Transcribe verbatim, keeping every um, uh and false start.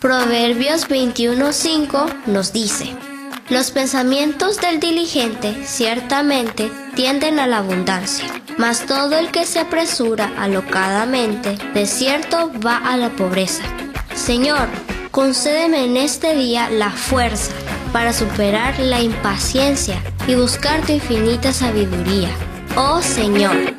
Proverbios veintiuno cinco nos dice: los pensamientos del diligente ciertamente tienden a la abundancia, mas todo el que se apresura alocadamente, de cierto va a la pobreza. Señor, concédeme en este día la fuerza para superar la impaciencia y buscar tu infinita sabiduría. Oh Señor,